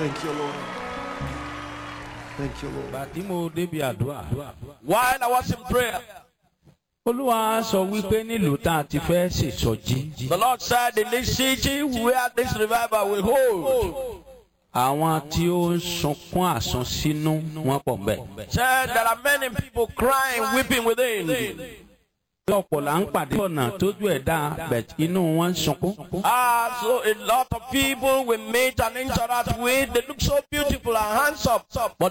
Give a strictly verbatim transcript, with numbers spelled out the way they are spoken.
Thank you, Lord. Thank you, Lord. While I was in prayer, Olúwa sọ wípé nílùú tá a ti fẹ́ ṣèṣọ́jí. the Lord said, in this city where this revival will hold, Àwọn tí ó ń sunkún àsunsínú wọ́n pọ̀ ńbẹ̀. said there are many people crying, weeping within. Ọ̀pọ̀ là ń pàdé ọ̀nà tójú ẹ̀ dá bẹ̀t inú wọn ń sunkún. Ah, so a lot of people we meet and interact with, they look so beautiful and handsome, but